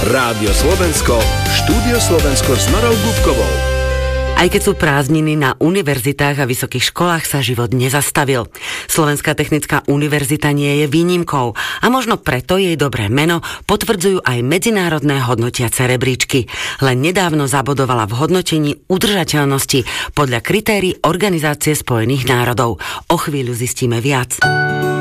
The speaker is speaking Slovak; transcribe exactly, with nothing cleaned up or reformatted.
Rádio Slovensko, Štúdio Slovensko s Norou Gubkovou. Aj keď sú prázdniny, na univerzitách a vysokých školách sa život nezastavil. Slovenská technická univerzita nie je výnimkou a možno preto jej dobré meno potvrdzujú aj medzinárodné hodnotiace rebríčky. Len nedávno zabodovala v hodnotení udržateľnosti podľa kritérií Organizácie spojených národov. O chvíľu zistíme viac.